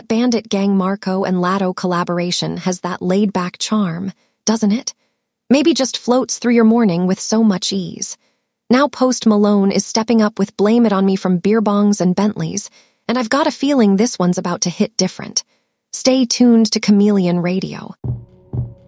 Bandit Gang Marco and Latto collaboration has that laid-back charm, doesn't it? Maybe just floats through your morning with so much ease. Now Post Malone is stepping up with Blame It On Me from Beer Bongs and Bentleys, and I've got a feeling this one's about to hit different. Stay tuned to Chameleon Radio.